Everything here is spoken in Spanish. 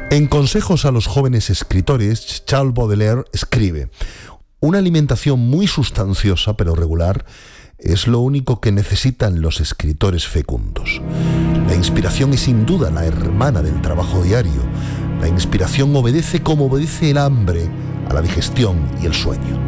En Consejos a los jóvenes escritores, Charles Baudelaire escribe: una alimentación muy sustanciosa pero regular es lo único que necesitan los escritores fecundos. La inspiración es sin duda la hermana del trabajo diario. La inspiración obedece como obedece el hambre a la digestión y el sueño.